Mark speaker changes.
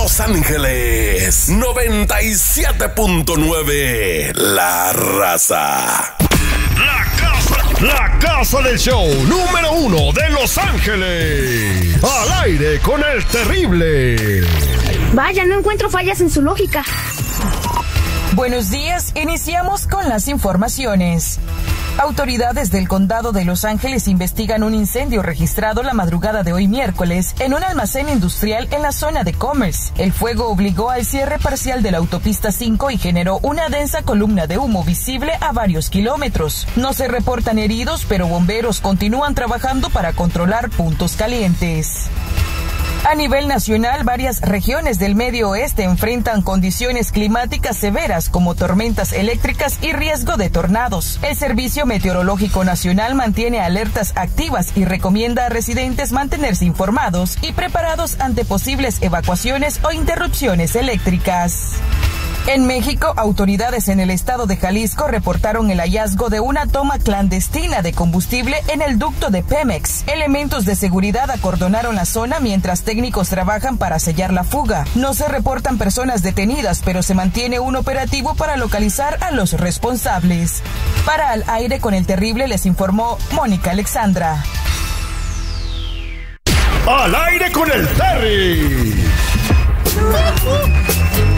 Speaker 1: Los Ángeles 97.9. La Raza.
Speaker 2: La casa del show número 1 de Los Ángeles. Al aire con el terrible.
Speaker 3: Vaya, no encuentro fallas en su lógica.
Speaker 4: Buenos días, iniciamos con las informaciones. Autoridades del condado de Los Ángeles investigan un incendio registrado la madrugada de hoy miércoles en un almacén industrial en la zona de Commerce. El fuego obligó al cierre parcial de la autopista 5 y generó una densa columna de humo visible a varios kilómetros. No se reportan heridos, pero bomberos continúan trabajando para controlar puntos calientes. A nivel nacional, varias regiones del medio oeste enfrentan condiciones climáticas severas como tormentas eléctricas y riesgo de tornados. El Servicio Meteorológico Nacional mantiene alertas activas y recomienda a residentes mantenerse informados y preparados ante posibles evacuaciones o interrupciones eléctricas. En México, autoridades en el estado de Jalisco reportaron el hallazgo de una toma clandestina de combustible en el ducto de Pemex. Elementos de seguridad acordonaron la zona mientras técnicos trabajan para sellar la fuga. No se reportan personas detenidas, pero se mantiene un operativo para localizar a los responsables. Para Al Aire con el Terrible les informó Mónica Alexandra.
Speaker 2: Al aire con el Terry.